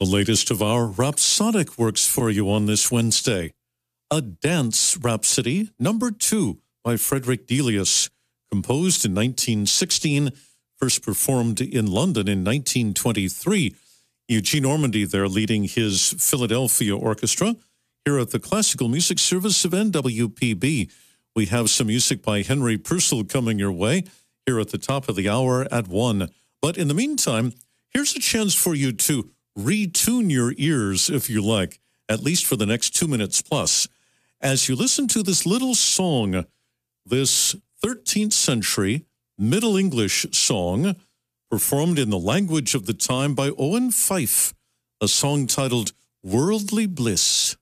The latest of our rhapsodic works for you on this Wednesday. A Dance Rhapsody, number 2, by Frederick Delius, composed in 1916, first performed in London in 1923. Eugene Ormandy there leading his Philadelphia Orchestra. Here at the Classical Music Service of NWPB, we have some music by Henry Purcell coming your way here at the top of the hour at 1. But in the meantime, here's a chance for you to retune your ears, if you like, at least for the next 2 minutes plus, as you listen to this little song, this 13th century Middle English song, performed in the language of the time by Owen Fife, a song titled Worldly Bliss.